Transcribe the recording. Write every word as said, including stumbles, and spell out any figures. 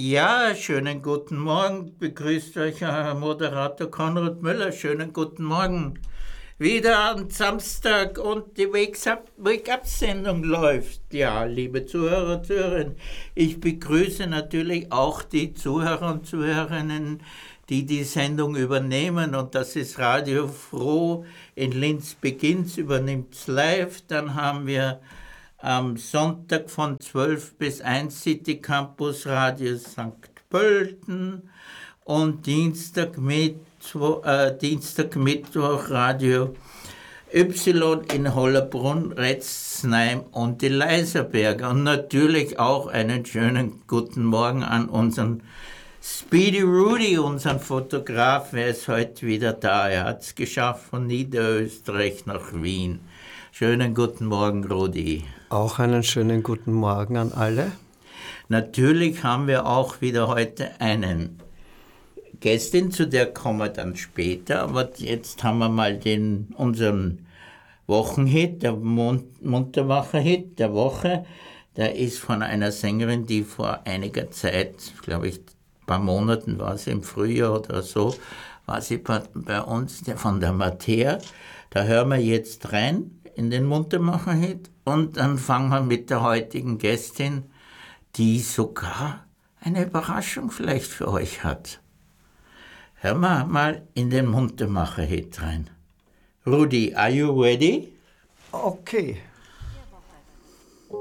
Ja, schönen guten Morgen. Begrüßt euch Herr Moderator Konrad Müller. Schönen guten Morgen. Wieder am Samstag und die Wake-up-Sendung läuft. Ja, liebe Zuhörer und Zuhörerinnen, ich begrüße natürlich auch die Zuhörer und Zuhörerinnen, die die Sendung übernehmen. Und das ist Radio Froh in Linz beginnt's, übernimmt's live. Dann haben wir am Sonntag von zwölf bis eins City Campus Radio Sankt Pölten und Dienstag, Mittwoch, äh, Dienstag Mittwoch Radio Y in Hollerbrunn, Retzsheim und die Leiserberger. Und natürlich auch einen schönen guten Morgen an unseren Speedy Rudy, unseren Fotograf. Er ist heute wieder da. Er hat es geschafft von Niederösterreich nach Wien. Schönen guten Morgen, Rudi. Auch einen schönen guten Morgen an alle. Natürlich haben wir auch wieder heute einen Gästin, zu der kommen wir dann später, aber jetzt haben wir mal den, unseren Wochenhit, der Muntermacher-Hit der Woche. Der ist von einer Sängerin, die vor einiger Zeit, glaube ich, ein paar Monaten war sie, im Frühjahr oder so, war sie bei, bei uns, der, von der Mattea. Da hören wir jetzt rein in den Muntermacher-Hit und dann fangen wir mit der heutigen Gästin, die sogar eine Überraschung vielleicht für euch hat. Hören wir mal in den Muntermacher-Hit rein. Rudi, are you ready? Okay.